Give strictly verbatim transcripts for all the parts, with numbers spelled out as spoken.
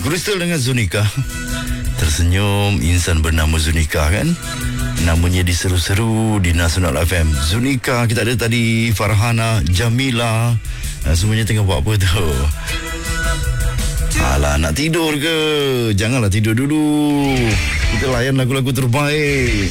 Crystal dengan Zunika. Tersenyum insan bernama Zunika kan. Namanya diseru-seru di Nasional F M. Zunika, kita ada tadi Farhana, Jamila. Semuanya tengah buat apa tu? Alah, nak tidur ke? Janganlah tidur dulu. Kita layan lagu-lagu terbaik.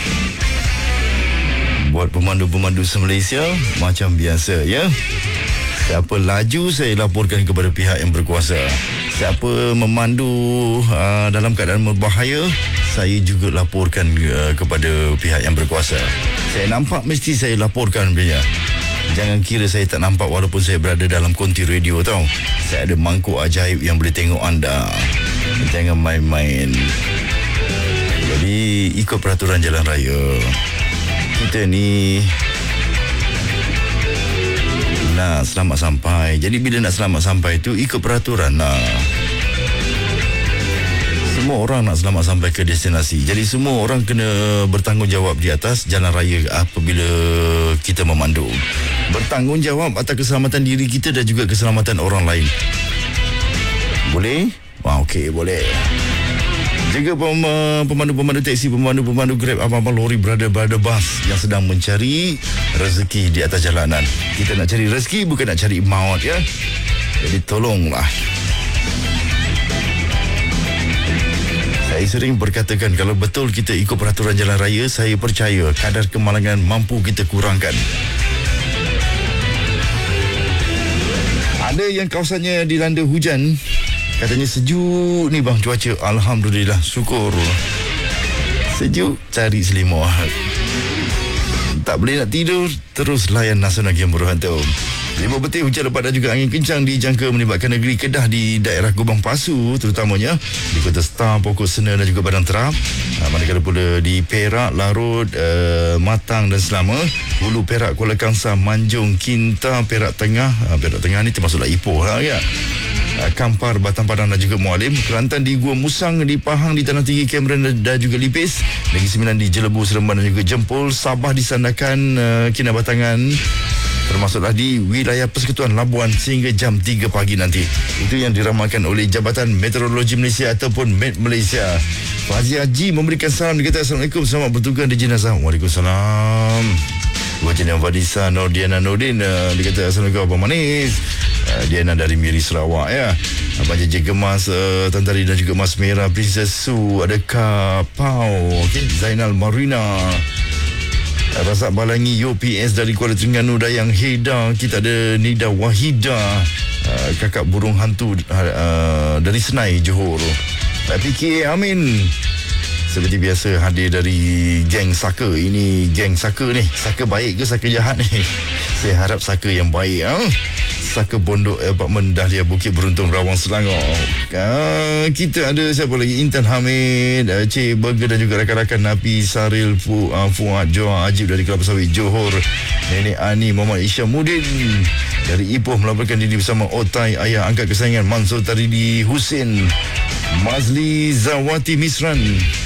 Buat pemandu-pemandu se-Malaysia macam biasa ya. Siapa laju saya laporkan kepada pihak yang berkuasa. Siapa memandu uh, dalam keadaan berbahaya, saya juga laporkan uh, kepada pihak yang berkuasa. Saya nampak mesti saya laporkan punya. Jangan kira saya tak nampak walaupun saya berada dalam konti radio tau. Saya ada mangkuk ajaib yang boleh tengok anda. Jangan main-main. Jadi ikut peraturan jalan raya. Kita ni nak selamat sampai. Jadi bila nak selamat sampai tu ikut peraturan lah. Semua orang nak selamat sampai ke destinasi. Jadi semua orang kena bertanggungjawab di atas jalan raya apabila kita memandu. Bertanggungjawab atas keselamatan diri kita dan juga keselamatan orang lain. Boleh? Wah, okey, boleh. Juga pemandu-pemandu teksi, pemandu-pemandu Grab, abang-abang lori, brother-brother bus yang sedang mencari rezeki di atas jalanan. Kita nak cari rezeki, bukan nak cari maut ya. Jadi tolonglah. Saya sering berkatakan kalau betul kita ikut peraturan jalan raya, saya percaya kadar kemalangan mampu kita kurangkan. Ada yang kawasannya dilanda hujan. Katanya sejuk ni bang cuaca. Alhamdulillah, syukur. Sejuk, cari selimut. Tak boleh nak tidur, terus layan Nasional Game Berhantu. Lima betul hujan lebat dan juga angin kencang dijangka melibatkan negeri Kedah di daerah Gubang Pasu terutamanya di Kota Star, Pokok Sena dan juga Padang Terap. Ha, manakala pula di Perak, Larut, uh, Matang dan Selama, Hulu Perak, Kuala Kangsar, Manjung, Kinta, Perak Tengah. Ha, Perak Tengah ni termasuklah Ipoh lah ya. Kampar, Batang Padang dan juga Mualim, Kelantan di Gua Musang, di Pahang, di Tanah Tinggi, Cameron dan juga Lipis, Negeri Sembilan di Jelebu, Seremban dan juga Jempol, Sabah di Sandakan, uh, Kinabatangan, termasuklah di wilayah Persekutuan Labuan sehingga jam tiga pagi nanti. Itu yang diramalkan oleh Jabatan Meteorologi Malaysia ataupun Met Malaysia. Fazli Haji memberikan salam, dia kata Assalamualaikum, selamat bertugas di jenazah. Waalaikumsalam. Wajina Fadisa Nur Diana Nordin, uh, dia kata Assalamualaikum Abang Manis. uh, Diana dari Miri Sarawak ya. Abang Jeje Gemas, uh, Tantari dan juga Mas Merah, Princess Su, ada Kak Pau, okay. Zainal Marina, Razak Balangi, Yo P S dari Kuala Terengganu, Dayang Heda. Kita ada Nida Wahida, uh, Kakak Burung Hantu uh, dari Senai, Johor. P K Amin seperti biasa hadir dari geng Saka. Ini geng Saka ni. Saka baik ke Saka jahat ni? Saya harap Saka yang baik. Ha? Saka Pondok Apartmen Dahlia Bukit Beruntung, Rawang, Selangor. Uh, kita ada siapa lagi? Intan Hamid, uh, Cik Burger dan juga rakan-rakan Napi, Saril, Fu, uh, Fuad, Joa, Ajib dari Kelapa Sawit, Johor. Nenek Ani, Muhammad Isyamuddin dari Ipoh melaporkan diri bersama Otai, ayah angkat kesayangan Mansur Taridi Husin, Mazli Zawati Misran,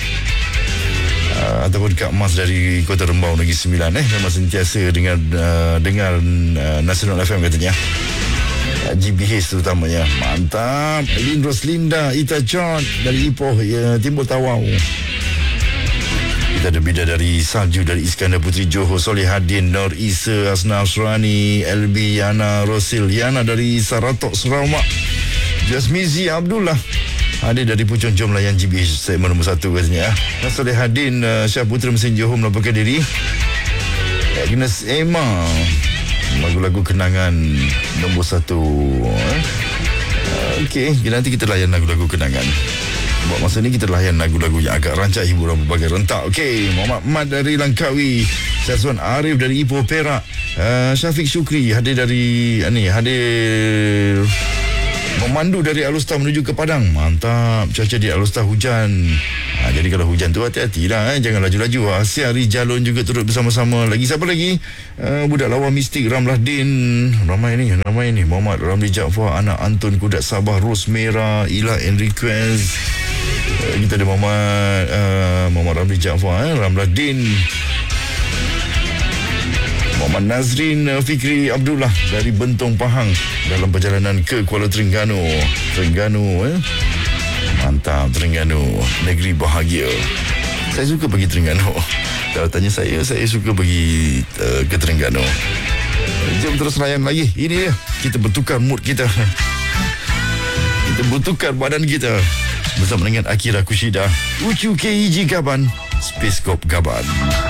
Uh, ataupun Kak Mas dari Kota Rembau Negeri Sembilan eh memang sentiasa dengan uh, dengar uh, Nasional F M katanya. uh, G B H terutamanya. Mantap. Elin Roslinda, Ita John dari Ipoh, ya, Timur Tawau. Kita ada Bidadari Salju dari Iskandar Putri, Johor, Solihadin, Nur Isa, Asna Asrani, L B Yana Rosil, Yana dari Saratok, Sarawak, Jasmizi Abdullah ada dari Puchong. Jom layan G B H segmen nombor satu katanya. Nasoleh Hadin, uh, Syah Putra Mesin Johor melaporkan diri. Agnes Emma, lagu-lagu kenangan nombor satu. eh. uh, Okey, nanti kita layan lagu-lagu kenangan. Buat masa ni kita layan lagu-lagu yang agak rancak hiburan berbagai rentak. Okey, Muhammad Ahmad dari Langkawi, Syazwan Arif dari Ipoh Perak, uh, Syafiq Syukri hadir dari uh, ni hadir memandu dari Alustar menuju ke Padang. Mantap. Cuaca di Alustar hujan. Ha, jadi kalau hujan tu hati-hati lah. Eh. Jangan laju-laju. Asia Rijalon juga turut bersama-sama. Lagi siapa lagi? Uh, budak lawa mistik Ramlah Din. Ramai ni. Ramai ni. Muhammad Ramli Jaafar, anak Anton Kudat Sabah, Ros Merah, Ila Enriquez. Uh, kita ada Muhammad uh, Muhammad Ramli Jaafar, eh. Ramlah Din. Muhammad Nazrin Fikri Abdullah dari Bentong Pahang dalam perjalanan ke Kuala Terengganu. Terengganu eh. Mantap, Terengganu, negeri bahagia. Saya suka pergi Terengganu. Kalau tanya saya, saya suka pergi uh, ke Terengganu. Jom terus layan lagi. Ini dia, kita bertukar mood kita. Kita bertukar badan kita bersama dengan Akira Kushida, Uchu Keiji Gaban, Space Corp Gaban.